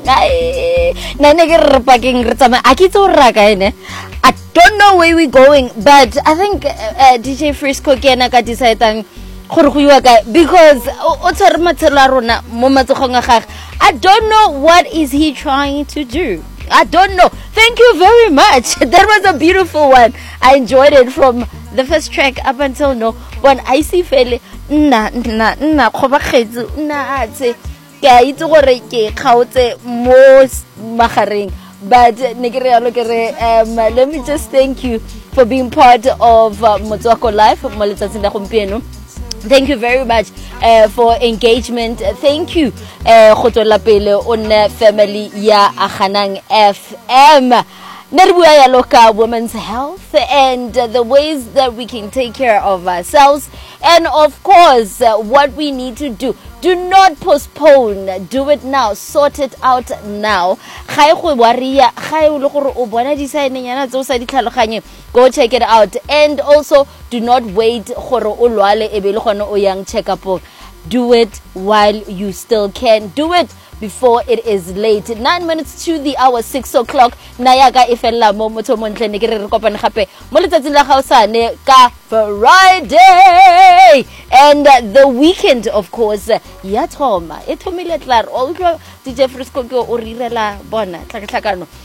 Nane ke re parking re tsama a ke tso raka ene. I don't know where we going, but I think DJ Frisco ke ena ka decidang gore go iwa kae because o tshware matshelo a rona mo matsogong a gagwe. I don't know what is he trying to do. I don't know. Thank you very much. That was a beautiful one. I enjoyed it from the first track up until now. When I see fele nna khoba kgetsi nna atse ke a itse gore ke kgaotse mo magareng, but ne ke re yalo ke re let me just thank you for being part of Motswako Live mo letsatsing la gompieno. Thank you very much for engagement. Thank you go tswela pele on family ya Akhanang FM. Neribua ya loka women's health and the ways that we can take care of ourselves, and of course what we need to do. Do not postpone. Do it now. Sort it out now. Go check it out. And also, do not wait. Do it while you still can. Do it before it is late. 9 minutes to the hour, 6 o'clock. Nayaga ifella mo motho montle ne ke re kopana gape mo letsatsing la gaosane ka Friday, and the weekend of course ya thoma e thomile tla re o DJ Frisco ke o rirela bona tlhakatlhakano